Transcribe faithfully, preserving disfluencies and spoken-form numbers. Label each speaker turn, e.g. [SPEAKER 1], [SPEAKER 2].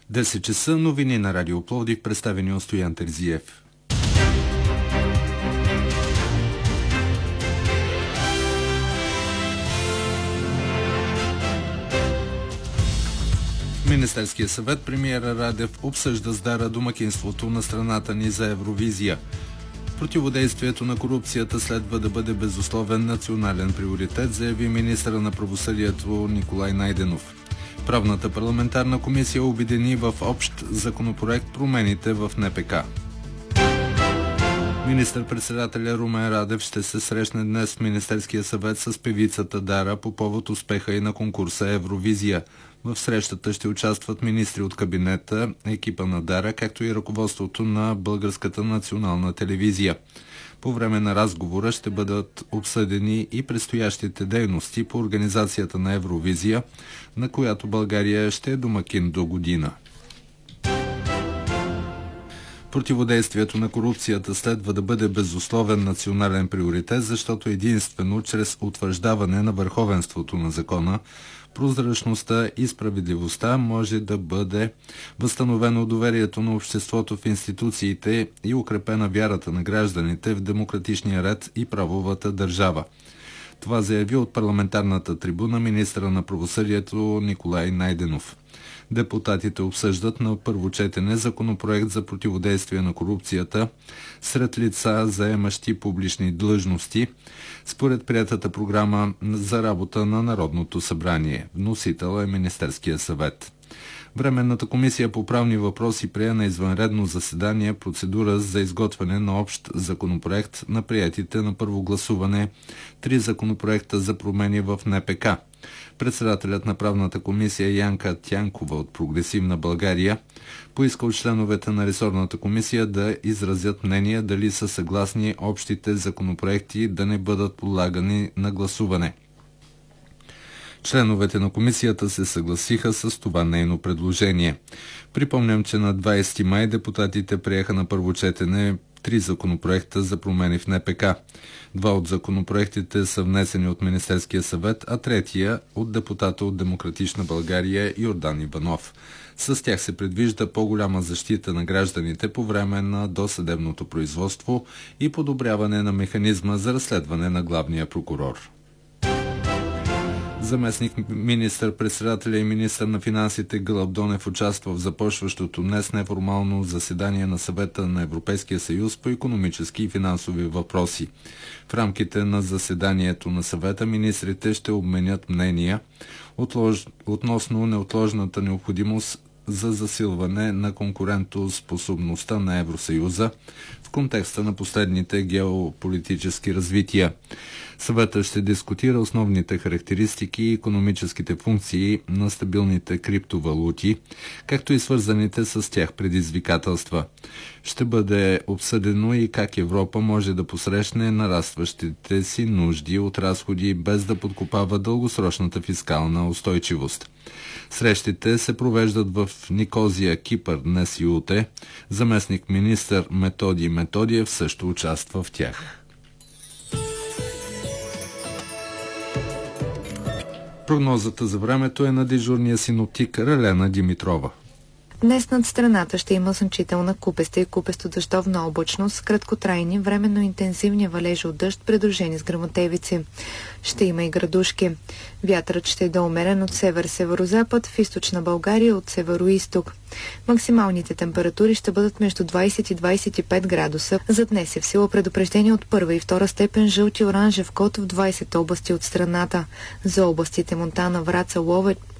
[SPEAKER 1] десет часа, новини на Радио Пловдив, представени от Стоян Терзиев. Министерския съвет, премиера Радев обсъжда с Дара домакинството на страната ни за Евровизия. Противодействието на корупцията следва да бъде безусловен национален приоритет, заяви министъра на правосъдието Николай Найденов. Правната парламентарна комисия обедини в общ законопроект промените в Н П К. Министър-председателя Румен Радев ще се срещне днес в Министерския съвет с певицата Дара по повод успеха и на конкурса Евровизия. В срещата ще участват министри от кабинета, екипа на Дара, както и ръководството на Българската национална телевизия. По време на разговора ще бъдат обсъдени и предстоящите дейности по организацията на Евровизия, на която България ще е домакин до година. Противодействието на корупцията следва да бъде безусловен национален приоритет, защото единствено чрез утвърждаване на върховенството на закона, прозрачността и справедливостта може да бъде възстановено доверието на обществото в институциите и укрепена вярата на гражданите в демократичния ред и правовата държава. Това заяви от парламентарната трибуна министъра на правосъдието Николай Найденов. Депутатите обсъждат на първо четене законопроект за противодействие на корупцията сред лица, заемащи публични длъжности, според приетата програма за работа на Народното събрание. Вносител е Министерския съвет. Временната комисия по правни въпроси прие на извънредно заседание процедура за изготвяне на общ законопроект на приетите на първо гласуване три законопроекта за промени в Н П К. Председателят на правната комисия Янка Тянкова от Прогресивна България поиска от членовете на ресорната комисия да изразят мнение дали са съгласни общите законопроекти да не бъдат подлагани на гласуване. Членовете на комисията се съгласиха с това нейно предложение. Припомням, че на двадесети май депутатите приеха на първо четене три законопроекта за промени в Н П К. Два от законопроектите са внесени от Министерския съвет, а третия от депутата от Демократична България Йордан Иванов. С тях се предвижда по-голяма защита на гражданите по време на досъдебното производство и подобряване на механизма за разследване на главния прокурор. Заместник министър-председателя и министър на финансите Гълъб Донев участва в започващото днес неформално заседание на Съвета на Европейския съюз по икономически и финансови въпроси. В рамките на заседанието на съвета министрите ще обменят мнения отлож... относно неотложната необходимост за засилване на конкурентоспособността на Евросъюза в контекста на последните геополитически развития. Съветът ще дискутира основните характеристики и икономическите функции на стабилните криптовалути, както и свързаните с тях предизвикателства. Ще бъде обсъдено и как Европа може да посрещне нарастващите си нужди от разходи без да подкопава дългосрочната фискална устойчивост. Срещите се провеждат в Никозия, Кипър, днес и утре. Заместник министър Методий Методиев също участва в тях. Прогнозата за времето е на дежурния синоптик Ралена Димитрова.
[SPEAKER 2] Днес над страната ще има значителна купеста и купесто-дъждовна облачност, краткотрайни, временно интензивни валежи от дъжд, придружени с гръмотевици. Ще има и градушки. Вятърът ще е да умерен от север-северозапад, в източна България от северо-исток. Максималните температури ще бъдат между двадесет и двадесет и пет градуса. За днес е в сила предупреждение от първа и втора степен жълт и оранжев код в двадесет области от страната. За областите Монтана, Враца, Ловеч,